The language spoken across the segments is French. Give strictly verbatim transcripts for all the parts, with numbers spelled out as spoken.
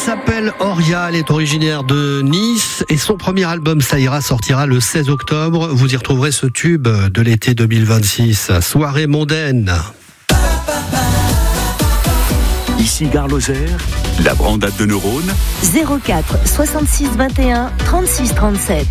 s'appelle Oria, elle est originaire de Nice et son premier album Ça ira sortira le seize octobre. Vous y retrouverez ce tube de l'été deux mille vingt-six, Soirée mondaine. Ici Gare Lozère, la brandade de neurones. zéro quatre soixante-six vingt et un trente-six trente-sept.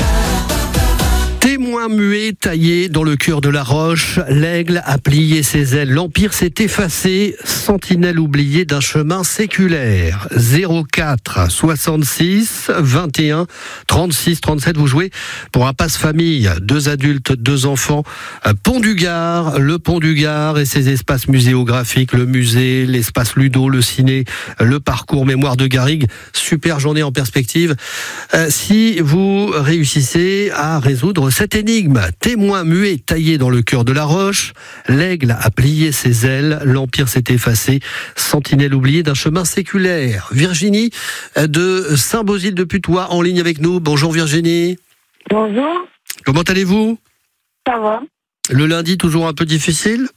Témoin muet taillé dans le cœur de la roche, l'aigle a plié ses ailes, l'empire s'est effacé, sentinelle oubliée d'un chemin séculaire. zéro quatre soixante-six vingt et un trente-six trente-sept, vous jouez pour un passe-famille, deux adultes, deux enfants, Pont du Gard, le Pont du Gard et ses espaces muséographiques, le musée, l'espace ludo, le ciné, le parcours mémoire de Garrigue, super journée en perspective. Euh, si vous réussissez à résoudre cette énigme, témoin muet taillé dans le cœur de la roche, l'aigle a plié ses ailes, l'empire s'est effacé, sentinelle oubliée d'un chemin séculaire. Virginie de Saint-Bosile de Putois en ligne avec nous. Bonjour Virginie. Bonjour. Comment allez-vous? Ça va. Le lundi toujours un peu difficile?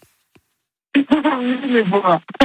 Mais bon.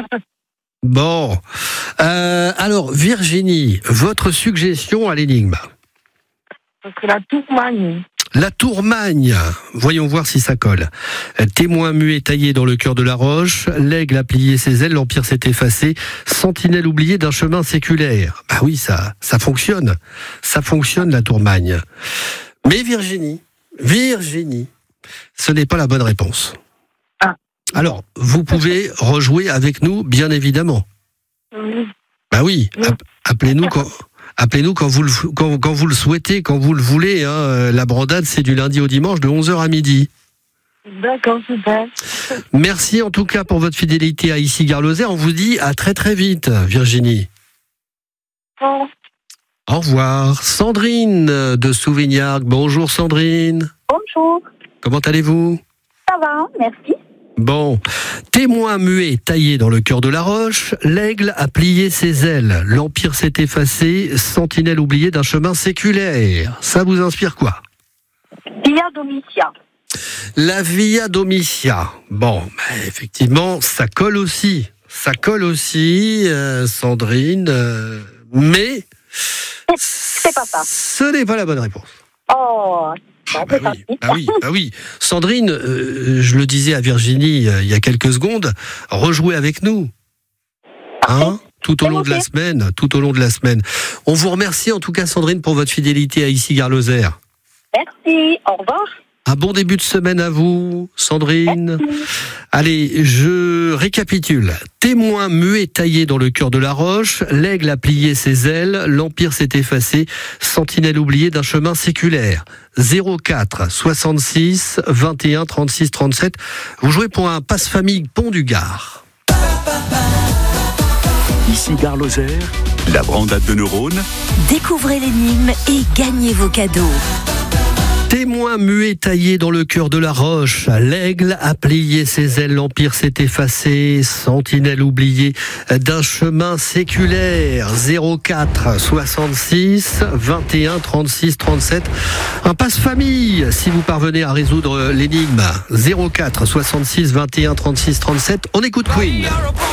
Bon. Euh, alors Virginie, votre suggestion à l'énigme? C'est la Tourmagne. La Tourmagne, voyons voir si ça colle. Témoin muet taillé dans le cœur de la roche, l'aigle a plié ses ailes, l'empire s'est effacé, sentinelle oubliée d'un chemin séculaire. Bah oui, ça, ça fonctionne. Ça fonctionne la Tourmagne. Mais Virginie, Virginie, ce n'est pas la bonne réponse. Ah. Alors, vous pouvez rejouer avec nous, bien évidemment. Oui. Bah oui, app- appelez-nous quand... Appelez-nous quand vous le, quand, quand vous le souhaitez, quand vous le voulez. Hein. La brandade, c'est du lundi au dimanche de onze heures à midi. D'accord, super. Merci en tout cas pour votre fidélité à Ici Gare Lozère. On vous dit à très très vite, Virginie. Bon. Au revoir. Sandrine de Souvignargues. Bonjour Sandrine. Bonjour, Comment allez-vous? ça va, merci. Bon, témoin muet taillé dans le cœur de la roche, l'aigle a plié ses ailes, l'empire s'est effacé, sentinelle oubliée d'un chemin séculaire. Ça vous inspire quoi? Via Domitia. La Via Domitia. Bon, bah, effectivement, ça colle aussi. Ça colle aussi, euh, Sandrine, euh, mais C'est pas ça. ce n'est pas la bonne réponse. Oh, Ah bah, oui, bah oui, bah oui. Sandrine, euh, je le disais à Virginie euh, il y a quelques secondes, rejouez avec nous. Hein, tout au long de la semaine, tout au long de la semaine. On vous remercie en tout cas Sandrine pour votre fidélité à Ici Gare Lozère. Merci, au revoir. Un bon début de semaine à vous, Sandrine. Merci. Allez, je récapitule. Témoin muet taillé dans le cœur de la roche, l'aigle a plié ses ailes, l'empire s'est effacé, sentinelle oubliée d'un chemin séculaire. zéro quatre soixante-six vingt et un trente-six trente-sept. Vous jouez pour un passe-famille Pont du Gard. Ici Gare Lozère, la brandade de neurones. Découvrez l'énigme et gagnez vos cadeaux. Témoin muet taillé dans le cœur de la roche, l'aigle a plié ses ailes, l'empire s'est effacé, sentinelle oubliée d'un chemin séculaire. zéro quatre soixante-six vingt et un trente-six trente-sept. Un passe-famille si vous parvenez à résoudre l'énigme. zéro quatre soixante-six vingt et un trente-six trente-sept. On écoute Queen.